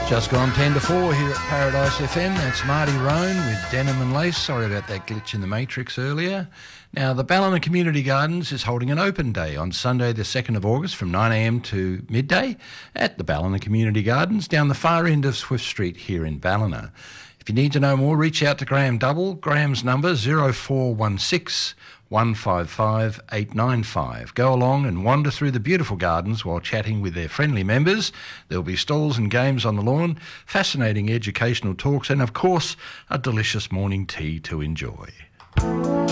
Just gone 10 to 4 here at Paradise FM. That's Marty Roan with Denim and Lace. Sorry about that glitch in the Matrix earlier. Now, the Ballina Community Gardens is holding an open day on Sunday the 2nd of August from 9am to midday at the Ballina Community Gardens down the far end of Swift Street here in Ballina. If you need to know more, reach out to Graham Double. Graham's number 0416 155 895. Go along and wander through the beautiful gardens while chatting with their friendly members. There'll be stalls and games on the lawn, fascinating educational talks and, of course, a delicious morning tea to enjoy.